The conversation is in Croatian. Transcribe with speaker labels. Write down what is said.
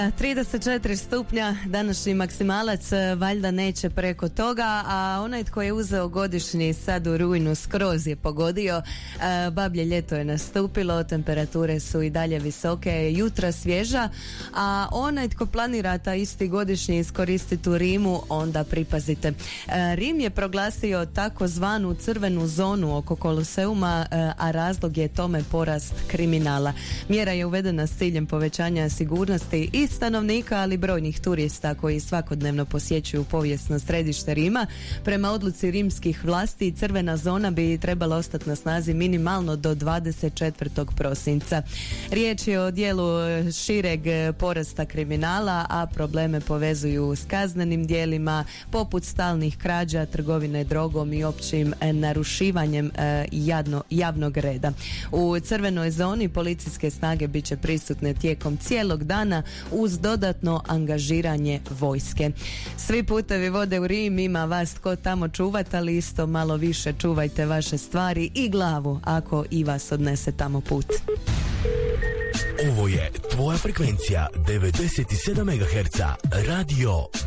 Speaker 1: 34 stupnja, današnji maksimalac valjda neće preko toga, a onaj tko je uzeo godišnji sad u rujnu skroz je pogodio. Bablje ljeto je nastupilo, temperature su i dalje visoke, jutra svježa, a onaj tko planira ta isti godišnji iskoristiti u Rimu, onda pripazite. Rim je proglasio takozvanu crvenu zonu oko Koloseuma, a razlog je tome porast kriminala. Mjera je uvedena s ciljem povećanja sigurnosti i stanovnika, ali brojnih turista koji svakodnevno posjećuju povijesno središte Rima. Prema odluci rimskih vlasti crvena zona bi trebala ostati na snazi minimalno do 24. prosinca. Riječ je o dijelu šireg porasta kriminala, a probleme povezuju s kaznenim dijelima poput stalnih krađa, trgovine drogom i općim narušivanjem javnog reda. U crvenoj zoni policijske snage bit će prisutne tijekom cijelog dana uz dodatno angažiranje vojske. Svi putevi vode u Rim, ima vas tko tamo čuvat, ali isto malo više čuvajte vaše stvari i glavu ako i vas odnese tamo put.
Speaker 2: Ovo je tvoja frekvencija 97 MHz Radio